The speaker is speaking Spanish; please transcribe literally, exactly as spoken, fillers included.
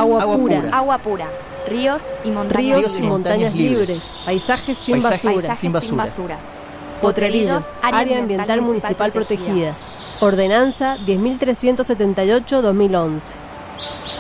Agua, agua pura. pura. Agua pura. Ríos y montañas Ríos libres. y montañas libres. libres. Paisajes sin Paisajes basura. Paisajes sin basura. basura. Potrerillos, área ambiental municipal protegida. Ordenanza diez mil trescientos setenta y ocho guion dos mil once.